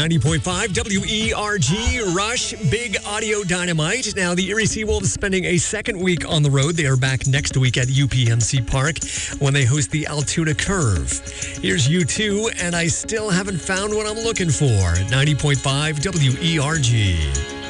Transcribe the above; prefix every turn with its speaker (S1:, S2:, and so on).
S1: 90.5 WERG Rush, Big Audio Dynamite. Now, the Erie Seawolves spending a second week on the road. They are back next week at UPMC Park when they host the Altoona Curve. Here's U2, and I still haven't found what I'm looking for. 90.5 WERG.